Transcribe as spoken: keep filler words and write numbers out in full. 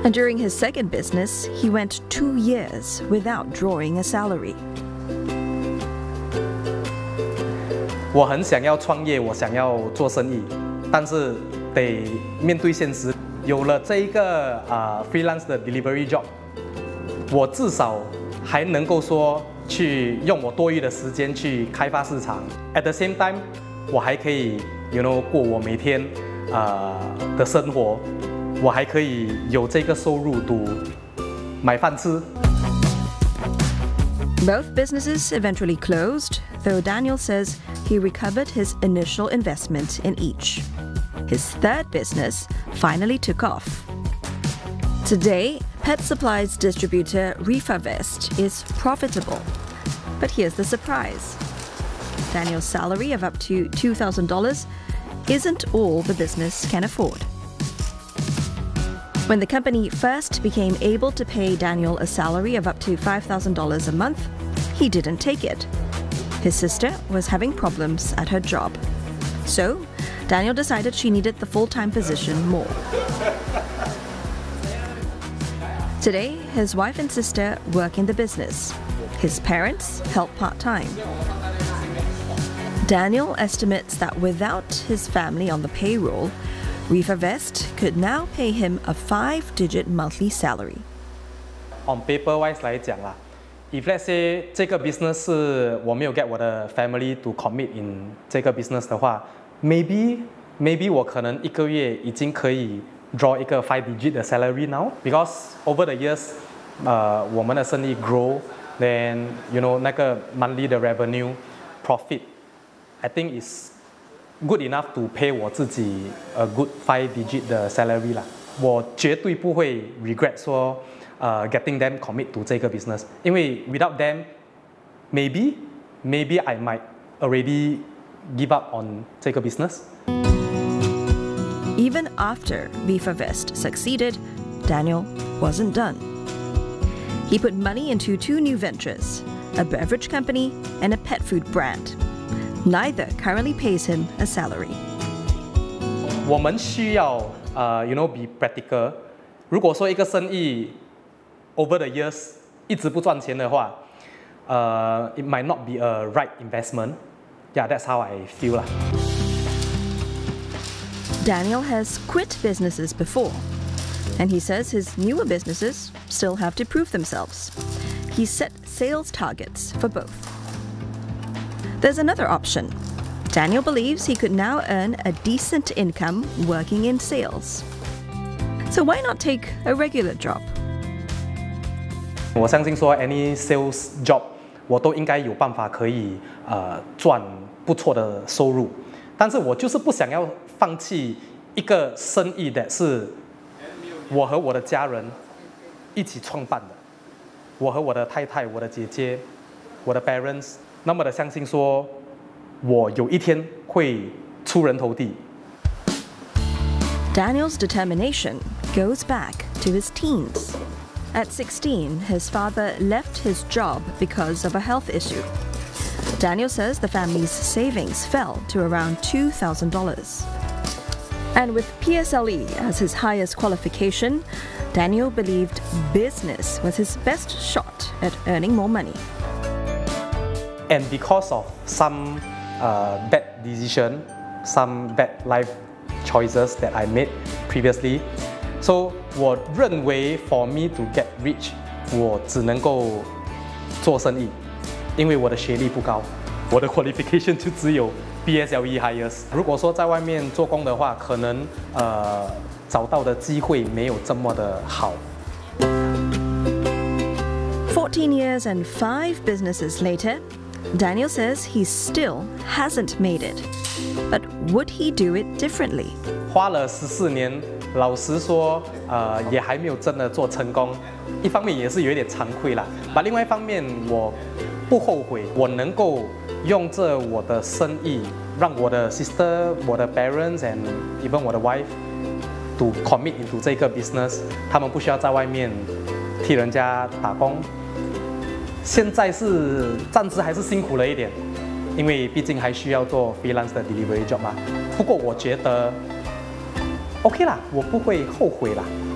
And during his second business, he went two years without drawing a salary. 我很想要创业，我想要做生意，但是得面对现实。有了这一个啊、呃、freelance 的 delivery job， 我至少还能够说去用我多余的时间去开发市场。At the same time， 我还可以 ，you know， 过我每天啊、呃、的生活。 我还可以有这个收入赌买饭吃。 Both businesses eventually closed, though Daniel says he recovered his initial investment in each. His third business finally took off. Today, pet supplies distributor Reefavest is profitable. But here's the surprise. Daniel's salary of up to two thousand dollars isn't all the business can afford. When the company first became able to pay Daniel a salary of up to five thousand dollars a month, he didn't take it. His sister was having problems at her job. So, Daniel decided she needed the full-time position more. Today, his wife and sister work in the business. His parents help part-time. Daniel estimates that without his family on the payroll, Reefavest could now pay him a five-digit monthly salary. On paper wise 来讲啦 ，if let's say 这个 business 是我没有 get 我的 family to commit in 这个 business 的话 ，maybe maybe 我可能一个月已经可以 draw 一个 five-digit 的 salary now because over the years， 呃，我们的生意 grow，then you know 那个 monthly 的 revenue profit，I think is good enough to pay 我自己 a good five-digit 的 salary 啦。我绝对不会 regret 说，呃 getting them commit to 这个 business， 因为 without them maybe maybe I might already give up on 这个 business. Even after Reefavest succeeded, Daniel wasn't done. He put money into two new ventures, a beverage company and a pet food brand. Neither currently pays him a salary. 我们需要呃 ，you know, be practical. 如果说一个生意 over the years 一直不赚钱的话，呃 ，it might not be a right investment. Yeah, that's how I feel 啦。 Daniel has quit businesses before, and he says his newer businesses still have to prove themselves. He set sales targets for both. There's another option. Daniel believes he could now earn a decent income working in sales. So why not take a regular job? 我相信说 any sales job 我都应该有办法可以呃赚不错的收入，但是我就是不想要放弃一个生意的是我和我的家人一起创办的，我和我的太太、我的姐姐、我的 parents。那么的相信说，我有一天会出人头地。 Daniel's determination goes back to his teens. At sixteen, his father left his job because of a health issue. Daniel says the family's savings fell to around two thousand dollars. And with P S L E as his highest qualification, Daniel believed business was his best shot at earning more money. And because of some uh, bad decision, some bad life choices that I made previously, so 我认为 for me to get rich， 我只能够做生意，因为我的学历不高，我的 qualification 就只有 P S L E highest。如果说在外面做工的话，可能呃找到的机会没有这么的好。 Fourteen years and five businesses later, Daniel says he still hasn't made it. But would he do it differently? 花了十四年，老实说，呃，也还没有真的做成功。一方面也是有一点惭愧啦，但另外一方面我不后悔，我能够用这我的生意，让我的 sister、我的 parents and even 我的 wife to commit into 这个 business， 他们不需要在外面替人家打工。现在是暂时还是辛苦了一点，因为毕竟还需要做 freelance 的 delivery job 嘛。不过我觉得 OK 啦，我不会后悔啦。